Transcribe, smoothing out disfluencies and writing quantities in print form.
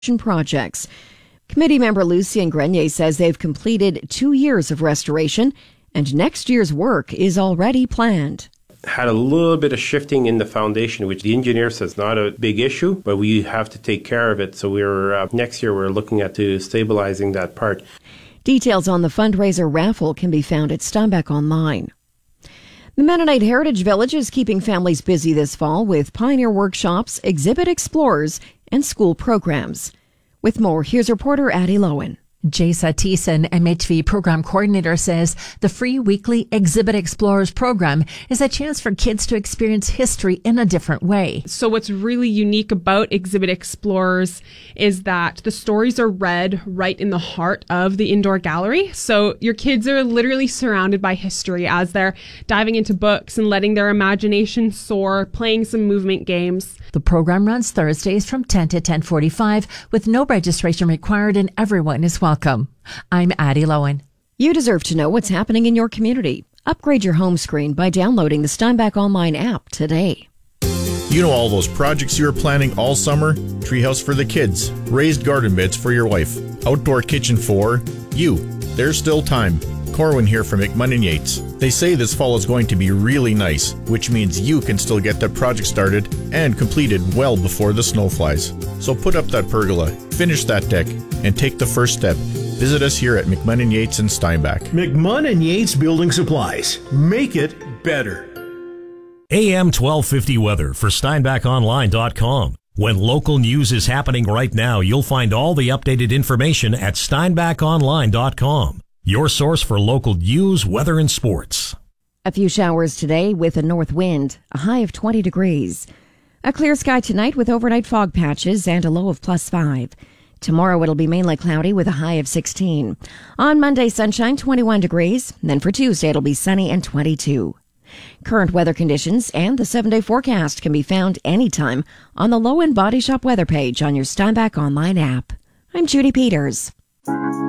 projects. Committee member Lucien Grenier says they've completed 2 years of restoration and next year's work is already planned. Had a little bit of shifting in the foundation, which the engineer says not a big issue, but we have to take care of it. So next year we're looking at stabilizing that part. Details on the fundraiser raffle can be found at Steinbach Online. The Mennonite Heritage Village is keeping families busy this fall with pioneer workshops, exhibit explorers, and school programs. With more, here's reporter Addie Lowen. Jasa Thiessen, MHV program coordinator, says the free weekly Exhibit Explorers program is a chance for kids to experience history in a different way. So what's really unique about Exhibit Explorers is that the stories are read right in the heart of the indoor gallery. So your kids are literally surrounded by history as they're diving into books and letting their imagination soar, playing some movement games. The program runs Thursdays from 10 to 10:45 with no registration required and everyone is welcome. I'm Addie Lowen. You deserve to know what's happening in your community. Upgrade your home screen by downloading the Steinbach Online app today. You know all those projects you were planning all summer? Treehouse for the kids, raised garden beds for your wife, outdoor kitchen for you. There's still time. Corwin here from McMunn & Yates. They say this fall is going to be really nice, which means you can still get that project started and completed well before the snow flies. So put up that pergola, finish that deck, and take the first step. Visit us here at McMunn & Yates in Steinbach. McMunn & Yates Building Supplies. Make it better. AM 1250 weather for SteinbachOnline.com. When local news is happening right now, you'll find all the updated information at SteinbachOnline.com. Your source for local news, weather, and sports. A few showers today with a north wind, a high of 20 degrees. A clear sky tonight with overnight fog patches and a low of +5. Tomorrow it'll be mainly cloudy with a high of 16. On Monday, sunshine, 21 degrees. Then for Tuesday, it'll be sunny and 22. Current weather conditions and the 7-day forecast can be found anytime on the Lowen Body Shop weather page on your Steinbach Online app. I'm Judy Peters.